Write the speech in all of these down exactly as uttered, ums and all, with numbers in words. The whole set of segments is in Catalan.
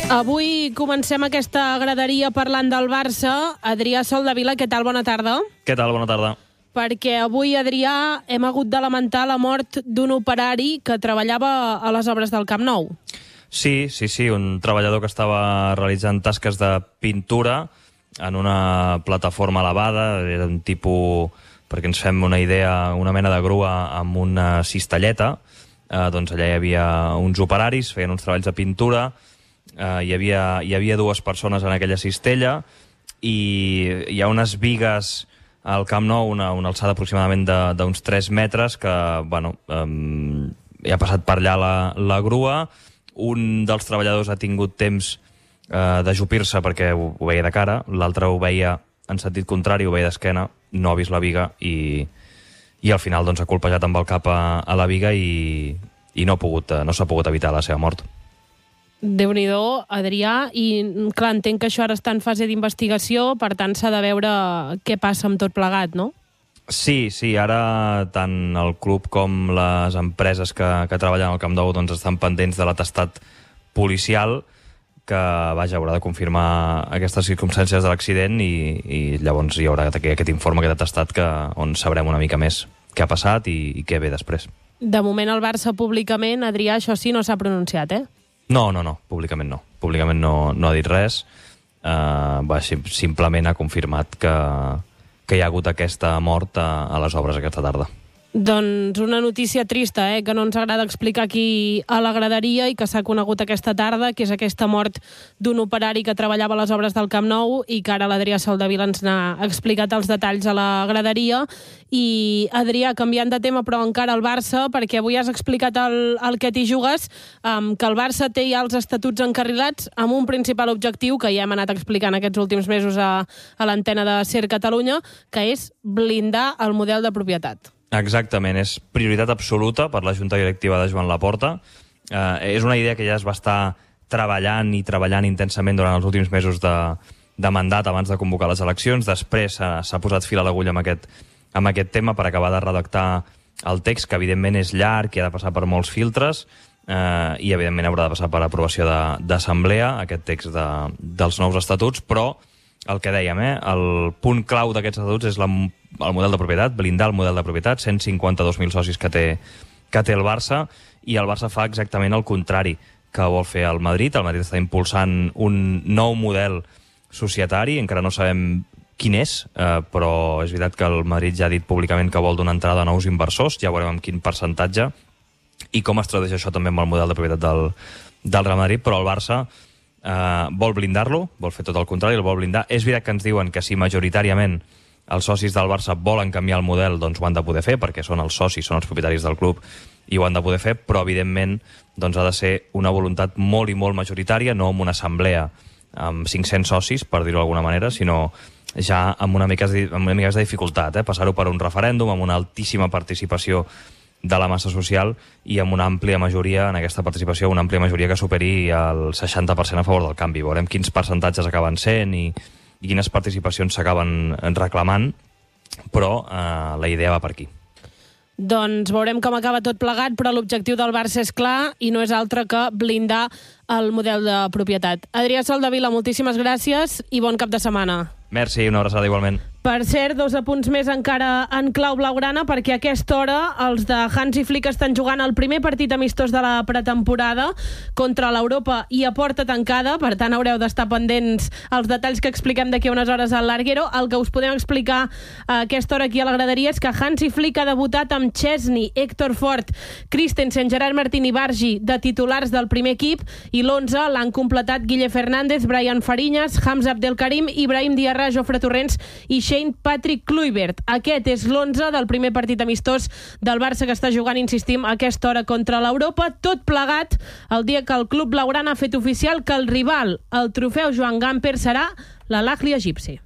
Avui comencem aquesta graderia parlant del Barça. Adrià Soldevila, què tal? Bona tarda. Què tal? Bona tarda. Perquè avui, Adrià, hem hagut de lamentar la mort d'un operari que treballava a les obres del Camp Nou. Sí, sí, sí, un treballador que estava realitzant tasques de pintura en una plataforma elevada, era un tipus, perquè ens fem una idea, una mena de grua amb una cistelleta, eh, doncs allà hi havia uns operaris, feien uns treballs de pintura, eh, hi, havia, hi havia dues persones en aquella cistella i hi ha unes bigues al Camp Nou, una, una alçada aproximadament d'uns tres metres, que, bueno, eh, hi ha passat per allà la, la grua. Un dels treballadors ha tingut temps eh, d'ajupir-se perquè ho, ho veia de cara, l'altre ho veia en sentit contrari, ho veia d'esquena, no ha vist la biga i, i al final doncs, ha colpejat amb el cap a, a la biga i, i no, ha pogut, no s'ha pogut evitar la seva mort. Déu-n'hi-do, Adrià, i clar, entenc que això ara està en fase d'investigació, per tant s'ha de veure què passa amb tot plegat, no? Sí, sí, ara tant el club com les empreses que, que treballen al Camp Nou doncs, estan pendents de l'atestat policial que, vaja, haurà de confirmar aquestes circumstàncies de l'accident i, i llavors hi haurà aquest informe, aquest atestat que, on sabrem una mica més què ha passat i, i què ve després. De moment el Barça públicament, Adrià, això sí, no s'ha pronunciat, eh? No, no, no, públicament no. Públicament no, no ha dit res. Uh, va, sim simplement ha confirmat que, que hi ha hagut aquesta mort a, a les obres aquesta tarda. Doncs una notícia trista, eh, que no ens agrada explicar aquí a la graderia i que s'ha conegut aquesta tarda, que és aquesta mort d'un operari que treballava a les obres del Camp Nou i que ara l'Adrià Soldevila ens n'ha explicat els detalls a la graderia. I, Adrià, canviant de tema, però encara al Barça, perquè avui has explicat el, el que t'hi jugues, um, que el Barça té ja els estatuts encarrilats amb un principal objectiu que ja hem anat explicant aquests últims mesos a, a l'antena de Ser Catalunya, que és blindar el model de propietat. Exactament, és prioritat absoluta per la Junta Directiva de Joan Laporta. Eh, és una idea que ja es va estar treballant i treballant intensament durant els últims mesos de, de mandat abans de convocar les eleccions. Després s'ha posat fil a l'agulla amb, aquest, amb aquest tema per acabar de redactar el text, que evidentment és llarg i ha de passar per molts filtres eh, i evidentment haurà de passar per aprovació d'assemblea, aquest text de, dels nous estatuts, però el que dèiem, eh, el punt clau d'aquests estatuts és la, el model de propietat, blindar el model de propietat, cent cinquanta-dos mil socis que té, que té el Barça, i el Barça fa exactament el contrari que vol fer el Madrid. El Madrid està impulsant un nou model societari, encara no sabem quin és, eh, però és veritat que el Madrid ja ha dit públicament que vol donar entrada a nous inversors, ja veurem amb quin percentatge i com es tradueix això també amb el model de propietat del, del Real Madrid, però el Barça Uh, vol blindar-lo, vol fer tot el contrari, el vol blindar. És veritat que ens diuen que si majoritàriament els socis del Barça volen canviar el model, doncs ho han de poder fer, perquè són els socis, són els propietaris del club i ho han de poder fer, però evidentment doncs, ha de ser una voluntat molt i molt majoritària, no amb una assemblea amb cinc-cents socis, per dir-ho d'alguna manera, sinó ja amb una mica, amb una mica de dificultat, eh? Passar-ho per un referèndum amb una altíssima participació de la massa social i amb una àmplia majoria, en aquesta participació, una àmplia majoria que superi el seixanta per cent a favor del canvi. Veurem quins percentatges acaben sent i, i quines participacions s'acaben reclamant, però eh, la idea va per aquí. Doncs veurem com acaba tot plegat, però l'objectiu del Barça és clar i no és altre que blindar el model de propietat. Adrià Soldevila, moltíssimes gràcies i bon cap de setmana. Merci, una abraçada igualment. Per cert, dos apunts més encara en clau blaugrana, perquè a aquesta hora els de Hansi Flick estan jugant el primer partit amistós de la pretemporada contra l'Europa i a porta tancada, per tant haureu d'estar pendents els detalls que expliquem d'aquí a unes hores al Larguero. El que us podem explicar a aquesta hora aquí a la graderia és que Hansi Flick ha debutat amb Chesney, Héctor Fort, Christensen, Gerard Martín i Bargi de titulars del primer equip, i l'onze l'han completat Guille Fernández, Brian Fariñas, Hamza Abdelkarim, Ibrahim Diarra, Jofre Torrents i Shane Patrick Kluivert. Aquest és l'onze del primer partit amistós del Barça que està jugant, insistim, a aquesta hora contra l'Europa. Tot plegat el dia que el club blaugrana ha fet oficial que el rival, el trofeu Joan Gamper, serà l'Al-Ahly egipci.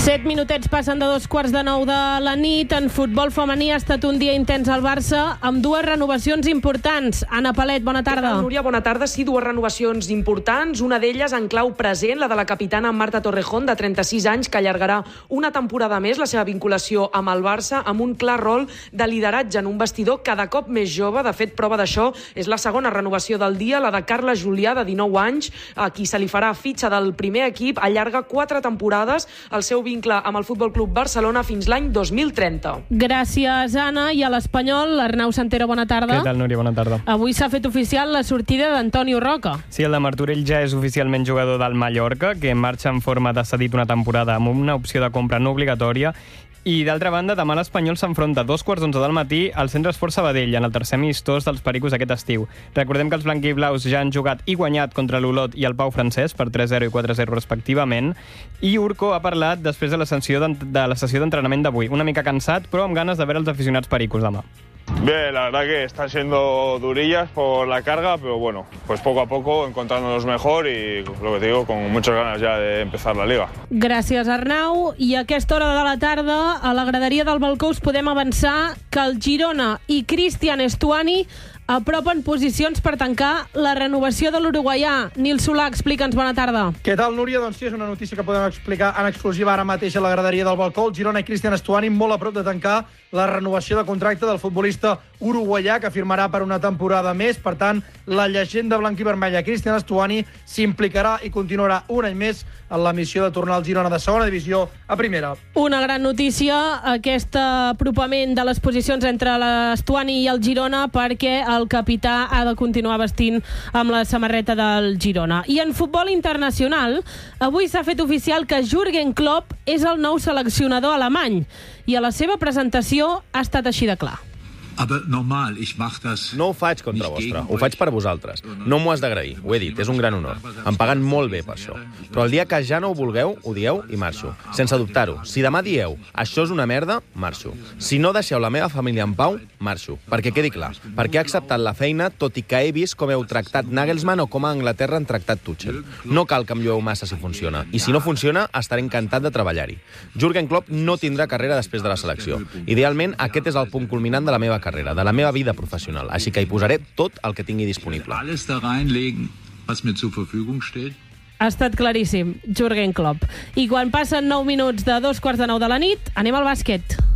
Set minutets passen de dos quarts de nou de la nit. En futbol femení ha estat un dia intens al Barça amb dues renovacions importants. Anna Palet, bona tarda. Núria, bona tarda. Sí, dues renovacions importants. Una d'elles en clau present, la de la capitana Marta Torrejón, de trenta-sis anys, que allargarà una temporada més la seva vinculació amb el Barça, amb un clar rol de lideratge en un vestidor cada cop més jove. De fet, prova d'això és la segona renovació del dia, la de Carla Julià, de dinou anys, a qui se li farà fitxa del primer equip. Allarga quatre temporades el seu vincle amb el Futbol Club Barcelona fins l'any dos mil trenta. Gràcies, Anna. I a l'Espanyol, Arnau Santero, bona tarda. Què tal, Núria? Bona tarda. Avui s'ha fet oficial la sortida d'Antonio Roca. Sí, el de Martorell ja és oficialment jugador del Mallorca, que marxa en forma de cedit una temporada amb una opció de compra no obligatòria. I, d'altra banda, demà l'Espanyol s'enfronta a dos quarts d'onze del matí al Centre Esport Sabadell, en el tercer amistós dels Pericos aquest estiu. Recordem que els blanquiblaus ja han jugat i guanyat contra l'Olot i el Pau Francès per tres zero i quatre zero respectivament. I Urco ha parlat després de la sessió de la sessió d'entrenament d'avui. Una mica cansat, però amb ganes de veure els aficionats pericos demà. Bien, la verdad que están siendo durillas por la carga, pero bueno, pues poco a poco encontrándonos mejor y, lo que te digo, con muchas ganas ya de empezar la Liga. Gràcies, Arnau. I a aquesta hora de la tarda, a la graderia del balcó us podem avançar que el Girona i Cristian Estuani apropen posicions per tancar la renovació de l'uruguaià. Nil Solà, explica'ns, bona tarda. Què tal, Núria? Doncs sí, és una notícia que podem explicar en exclusiva ara mateix a la graderia del balcó. El Girona i Cristian Estuani molt a prop de tancar la renovació de contracte del futbolista uruguaià, que firmarà per una temporada més. Per tant, la llegenda blanquivermella Cristian Estuani s'implicarà i continuarà un any més en la missió de tornar al Girona de segona divisió a primera. Una gran notícia, aquest apropament de les posicions entre l'Estuani i el Girona, perquè el capità ha de continuar vestint amb la samarreta del Girona. I en futbol internacional, avui s'ha fet oficial que Jürgen Klopp és el nou seleccionador alemany i a la seva presentació ha estat així de clar. No ho faig contra vostre, ho faig per vosaltres. No m'ho has d'agrair, ho he dit, és un gran honor. Em paguen molt bé per això. Però el dia que ja no ho vulgueu, ho dieu i marxo. Sense dubtar-ho. Si demà dieu, això és una merda, marxo. Si no deixeu la meva família en pau, marxo. Perquè quedi clar, perquè he acceptat la feina, tot i que he vist com heu tractat Nagelsmann o com a Anglaterra han tractat Tuchel. No cal que em llueu massa si funciona. I si no funciona, estaré encantat de treballar-hi. Jürgen Klopp no tindrà carrera després de la selecció. Idealment, aquest és el punt culminant de la meva carrera, de la meva vida professional. Així que hi posaré tot el que tingui disponible. Ha estat claríssim, Jürgen Klopp. I quan passen nou minuts de dos quarts de nou de la nit, anem al bàsquet.